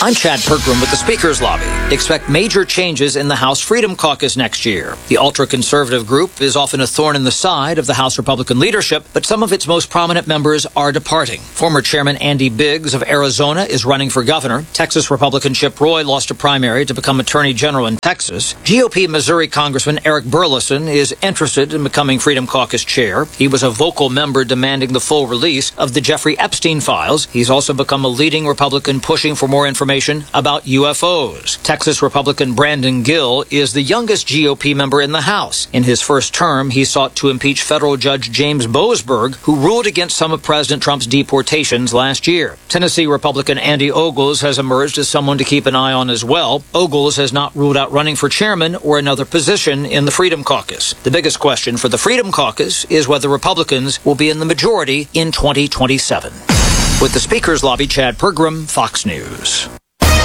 I'm Chad Pergram with the Speaker's Lobby. Expect major changes in the House Freedom Caucus next year. The ultra-conservative group is often a thorn in the side of the House Republican leadership, but some of its most prominent members are departing. Former Chairman Andy Biggs of Arizona is running for governor. Texas Republican Chip Roy lost a primary to become Attorney General in Texas. GOP Missouri Congressman Eric Burleson is interested in becoming Freedom Caucus chair. He was a vocal member demanding the full release of the Jeffrey Epstein files. He's also become a leading Republican pushing for more information about UFOs. Texas Republican Brandon Gill is the youngest GOP member in the House. In his first term, he sought to impeach federal Judge James Boasberg, who ruled against some of President Trump's deportations last year. Tennessee Republican Andy Ogles has emerged as someone to keep an eye on as well. Ogles has not ruled out running for chairman or another position in the Freedom Caucus. The biggest question for the Freedom Caucus is whether Republicans will be in the majority in 2027. With the Speaker's Lobby, Chad Pergram, Fox News.